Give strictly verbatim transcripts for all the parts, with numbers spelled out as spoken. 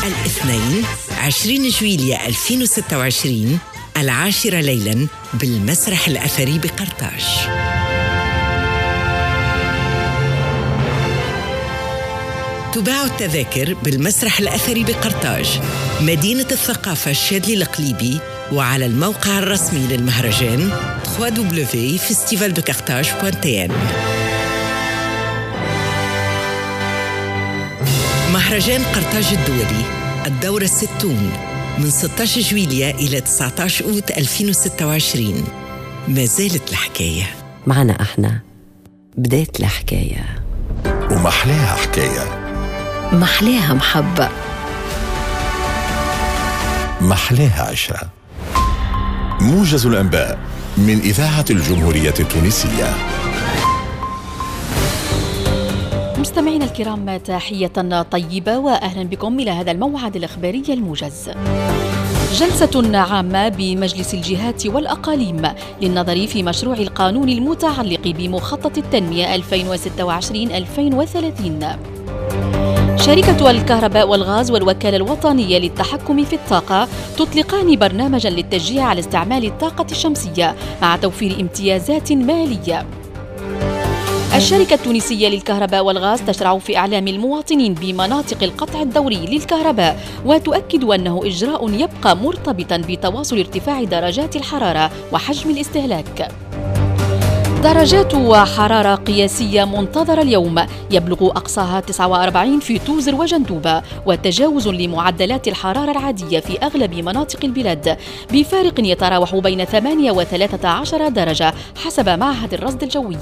الاثنين عشرين جويلية ألفين وستة وعشرين العاشرة ليلاً بالمسرح الأثري بقرطاج. تباع التذاكر بالمسرح الأثري بقرطاج، مدينة الثقافة الشاذلي القليبي، وعلى الموقع الرسمي للمهرجان دبليو دبليو دبليو دوت فيستيفال دو كارتاج دوت تي ان. مهرجان قرطاج الدولي الدورة الستون من ستة عشر جويلية إلى تسعة عشر أوت ألفين وستة وعشرين. ما زالت الحكاية معنا احنا، بداية الحكاية ومحلاها حكاية، محلاها محبة، محلاها عشرة. موجز الأنباء من إذاعة الجمهورية التونسية. مستمعينا الكرام، تحية طيبة وأهلا بكم إلى هذا الموعد الإخباري الموجز. جلسة عامة بمجلس الجهات والأقاليم للنظر في مشروع القانون المتعلق بمخطط التنمية ألفين وستة وعشرين ألفين وثلاثين. شركة الكهرباء والغاز والوكالة الوطنية للتحكم في الطاقة تطلقان برنامجاً للتشجيع على استعمال الطاقة الشمسية مع توفير امتيازات مالية. الشركة التونسية للكهرباء والغاز تشرع في إعلام المواطنين بمناطق القطع الدوري للكهرباء، وتؤكد أنه إجراء يبقى مرتبطاً بتواصل ارتفاع درجات الحرارة وحجم الاستهلاك. درجات حرارة قياسية منتظرة اليوم يبلغ أقصاها تسعة وأربعين في توزر وجندوبة، وتجاوز لمعدلات الحرارة العادية في أغلب مناطق البلاد بفارق يتراوح بين ثمانية وثلاثة عشر درجة حسب معهد الرصد الجوي.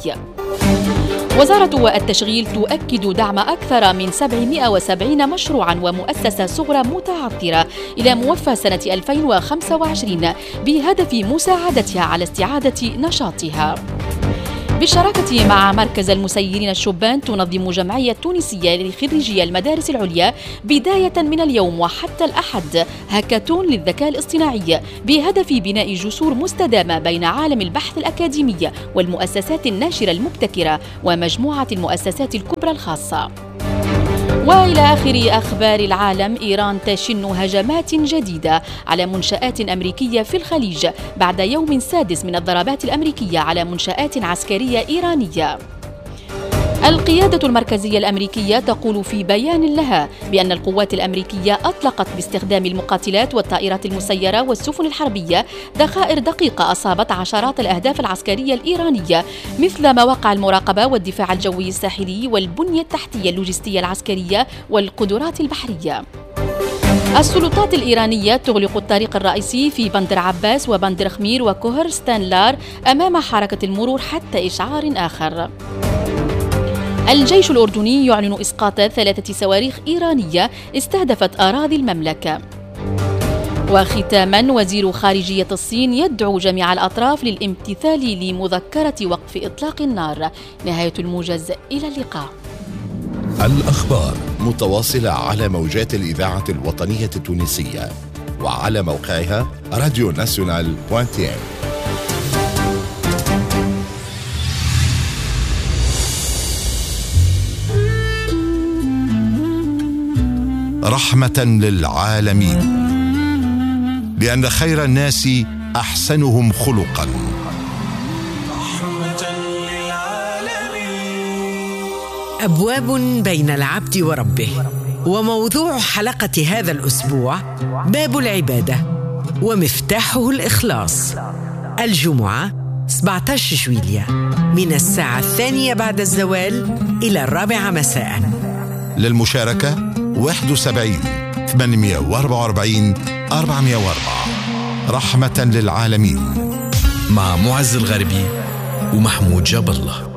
وزارة التشغيل تؤكد دعم أكثر من سبعمائة وسبعين مشروعاً ومؤسسة صغرى متعثرة إلى موفى سنة ألفين وخمسة وعشرين بهدف مساعدتها على استعادة نشاطها. بالشراكة مع مركز المسيرين الشبان تنظم جمعية تونسية لخريجي المدارس العليا بداية من اليوم وحتى الأحد هاكاثون للذكاء الاصطناعي بهدف بناء جسور مستدامة بين عالم البحث الأكاديمي والمؤسسات الناشرة المبتكرة ومجموعة المؤسسات الكبرى الخاصة. وإلى آخر أخبار العالم، إيران تشن هجمات جديدة على منشآت أمريكية في الخليج بعد يوم سادس من الضربات الأمريكية على منشآت عسكرية إيرانية. القيادة المركزية الأمريكية تقول في بيان لها بأن القوات الأمريكية أطلقت باستخدام المقاتلات والطائرات المسيرة والسفن الحربية ذخائر دقيقة أصابت عشرات الأهداف العسكرية الإيرانية مثل مواقع المراقبة والدفاع الجوي الساحلي والبنية التحتية اللوجستية العسكرية والقدرات البحرية. السلطات الإيرانية تغلق الطريق الرئيسي في بندر عباس وبندر خمير وكوهر ستانلار أمام حركة المرور حتى إشعار آخر. الجيش الأردني يعلن إسقاط ثلاثة صواريخ إيرانية استهدفت أراضي المملكة. وختاما، وزير خارجية الصين يدعو جميع الأطراف للامتثال لمذكرة وقف إطلاق النار. نهاية الموجز، إلى اللقاء. الأخبار متواصلة على موجات الإذاعة الوطنية التونسية وعلى موقعها راديو ناسيونال دوت تي ان. رحمة للعالمين، لأن خير الناس أحسنهم خلقا. أبواب بين العبد وربه، وموضوع حلقة هذا الأسبوع باب العبادة ومفتاحه الإخلاص. الجمعة سبعة عشر جويلية من الساعة الثانية بعد الزوال إلى الرابعة مساء. للمشاركة واحد وسبعين ثمانمائة وأربعة وأربعين أربعمائة وأربعة. رحمة للعالمين، مع معز الغربي ومحمود جاب الله.